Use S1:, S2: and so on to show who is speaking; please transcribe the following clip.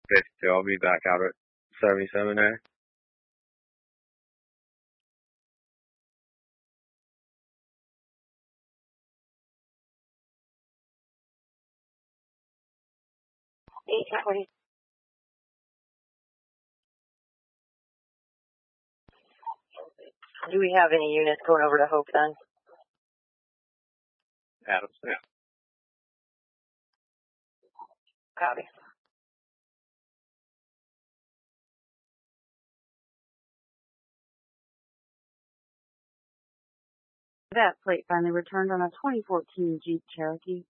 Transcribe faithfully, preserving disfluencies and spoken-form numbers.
S1: fifty-two. I'll be back out at seventy-seven A.
S2: eight twenty. Do we have any units going over to Hope then?
S1: Adams, yeah.
S2: Copy.
S3: That plate finally returned on a twenty fourteen Jeep Cherokee.